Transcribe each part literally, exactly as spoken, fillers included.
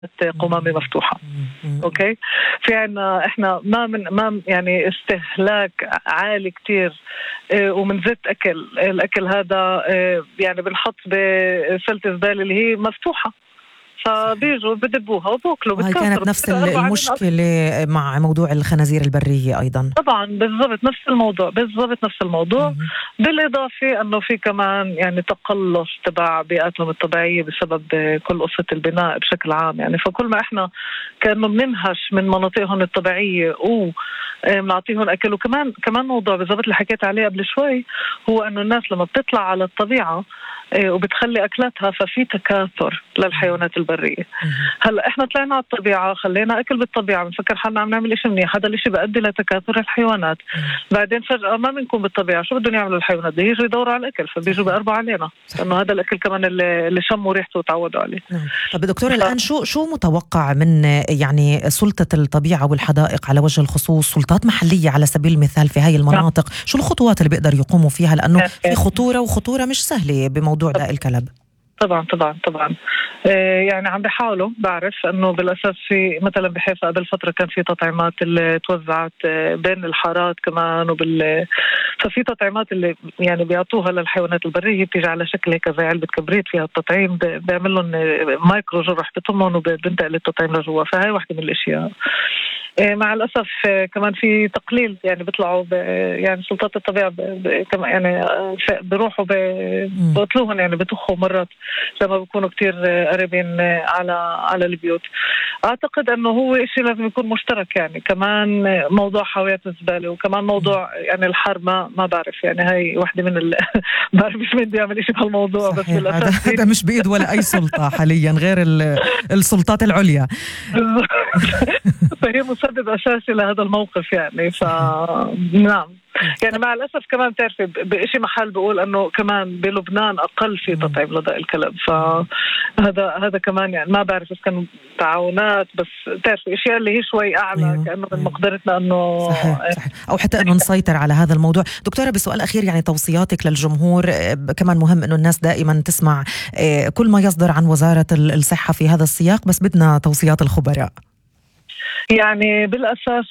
قمامة مفتوحة. اوكي، في عنا احنا ما من ما يعني استهلاك عالي كتير ومن زيت اكل. الاكل هذا يعني بنحط بسلة الزبالة اللي هي مفتوحة، فبيجوا بدبوها وبوكلوا. وهي كانت نفس المشكلة مع موضوع الخنازير البرية أيضا. طبعا بالضبط نفس الموضوع، بالضبط نفس الموضوع. م- بالإضافة أنه في كمان يعني تقلص تبع بيئاتهم الطبيعية بسبب كل قصة البناء بشكل عام. يعني فكل ما إحنا كأنه بننهش من مناطقهم الطبيعية ومنعطيهم أكل. وكمان كمان موضوع بالضبط اللي حكيت عليه قبل شوي، هو أنه الناس لما بتطلع على الطبيعة وبتخلي أكلاتها ففي تكاثر للحيوانات البرية. هلا إحنا طلعنا على الطبيعة، خلينا أكل بالطبيعة، بنفكر حالنا عم نعمل إشي منيح، هذا الإشي بيؤدي لتكاثر الحيوانات. بعدين فجأة ما بنكون بالطبيعة، شو بدهم يعملوا الحيوانات؟ بده يجوا يدوروا على الأكل، فبيجوا بيقربوا علينا، لأنه هذا الأكل كمان اللي, اللي شموا ريحته وتعودوا عليه. طب دكتورة ف... الآن شو شو متوقع من يعني سلطة الطبيعة والحدائق على وجه الخصوص، سلطات محلية على سبيل المثال في هاي المناطق، شو الخطوات اللي بيقدر يقوموا فيها؟ لأنه في خطورة وخطورة مش سهلة بموضوع داء الكلب. طبعا طبعا طبعا آه يعني عم بيحاولوا. بعرف انه بالاساس في مثلا بحيفا قبل فتره كان في تطعيمات اللي توزعت آه بين الحارات كمان، وبال ففي تطعيمات اللي يعني بيعطوها للحيوانات البريه، بتيجي على شكل هيك زي علبه كبريت فيها التطعيم، بيعمل لهم مايكرو جرح بتمهم وبنتقل التطعيم لجوا. فهي واحده من الاشياء. مع الأسف كمان في تقليل، يعني بيطلعوا يعني سلطات الطبيعة كمان يعني بيروحوا بقتلوهم، يعني بتخوا مرات لما بيكونوا كتير قريبين على على البيوت. أعتقد أنه هو إشي لازم يكون مشترك، يعني كمان موضوع حاويات الزبالة، وكمان موضوع يعني الحر ما ما بعرف، يعني هاي واحدة من ال بعرف مش مين بيعمل إشي بهالموضوع. بس بالأساس هذا مش بإيد ولا أي سلطة حاليا غير السلطات العليا. فهي مسبب أساسي لهذا الموقف يعني. فنعم يعني مع الأسف كمان بتعرفي بإشي محل بقول أنه كمان بلبنان أقل في تطعيم لداء الكلب، فهذا هذا كمان يعني ما بعرف إذا كانوا تعاونات، بس تعرفي إشياء اللي هي شوي أعلى. أيوه. كأنه من مقدرتنا أنه صحيح. صحيح. أو حتى أنه نسيطر على هذا الموضوع. دكتورة بسؤال أخير، يعني توصياتك للجمهور، كمان مهم أنه الناس دائما تسمع كل ما يصدر عن وزارة الصحة في هذا السياق، بس بدنا توصيات الخبراء. يعني بالأساس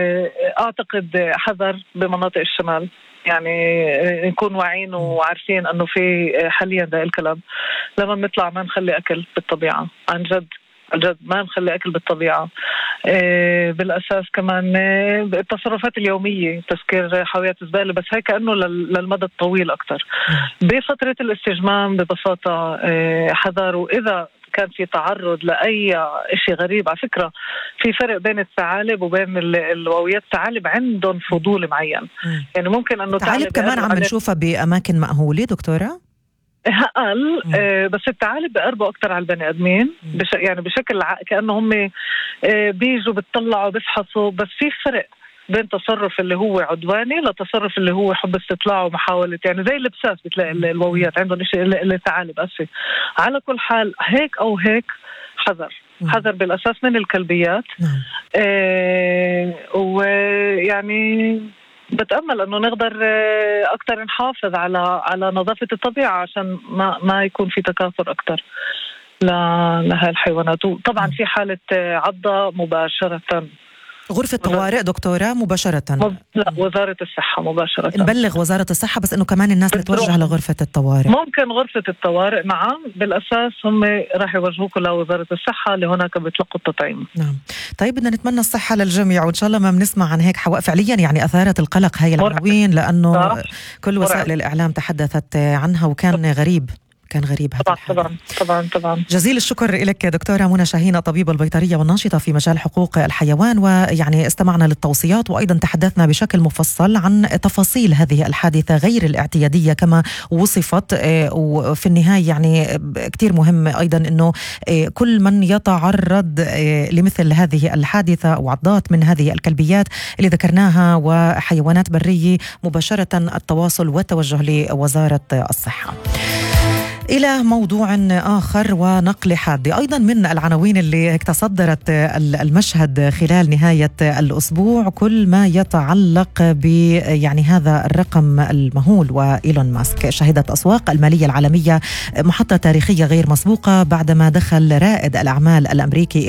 أعتقد حذر بمناطق الشمال، يعني نكون واعيين وعارفين أنه في حاليا داء الكلب. لما بنطلع ما نخلي أكل بالطبيعة، عن جد عن جد ما نخلي أكل بالطبيعة. بالأساس كمان التصرفات اليومية، تسكير حاويات الزبالة، بس هيك كأنه للمدى الطويل أكتر. بفترة الاستجمام ببساطة حذر، وإذا كان في تعرض لأي شيء غريب. على فكرة في فرق بين الثعالب وبين الواويات. الثعالب عندهم فضول معين، يعني ممكن أنه الثعالب كمان عم نشوفها بأماكن مأهولة دكتورة؟ أقل آه بس الثعالب بقربوا أكتر على البني آدمين، بش يعني بشكل ع... كأنه هم آه بيجوا بتطلعوا بيفحصوا. بس في فرق بين تصرف اللي هو عدواني لتصرف اللي هو حب استطلاع ومحاولة، يعني زي اللبسات بتلاقي الواويات عندهم شيء الثعالب أسفل. على كل حال هيك أو هيك حذر حذر بالأساس من الكلبيات. آه ويعني بتأمل أنه نقدر أكتر نحافظ على على نظافة الطبيعة عشان ما ما يكون في تكاثر أكتر لهذه الحيوانات. وطبعا في حالة عضة مباشرة غرفة طوارئ دكتورة مباشرة؟ لا، وزارة الصحة مباشرة. نبلغ وزارة الصحة، بس إنه كمان الناس تتوجه لغرفة الطوارئ. ممكن غرفة الطوارئ، نعم بالأساس هم راح يوجهوكم لوزارة الصحة اللي هناك بتلقوا التطعيم. نعم. طيب بدنا نتمنى الصحة للجميع، وإن شاء الله ما بنسمع عن هيك حوادث فعليا يعني أثارت القلق هاي العناوين، لأنه كل وسائل الإعلام تحدثت عنها وكان غريب كان غريب هذا طبعا طبعا طبعا طبعا. جزيل الشكر لك دكتورة منى شاهين، طبيبة البيطرية والناشطة في مجال حقوق الحيوان، ويعني استمعنا للتوصيات وأيضا تحدثنا بشكل مفصل عن تفاصيل هذه الحادثة غير الاعتيادية كما وصفت. وفي النهاية يعني كتير مهم أيضا أنه كل من يتعرض لمثل هذه الحادثة وعضات من هذه الكلبيات اللي ذكرناها وحيوانات برية، مباشرة التواصل والتوجه لوزارة الصحة. إلى موضوع آخر ونقل حاد أيضا من العناوين اللي تصدرت المشهد خلال نهاية الأسبوع، كل ما يتعلق ب يعني هذا الرقم المهول وإيلون ماسك. شهدت الأسواق المالية العالمية محطة تاريخية غير مسبوقة بعدما دخل رائد الأعمال الأمريكي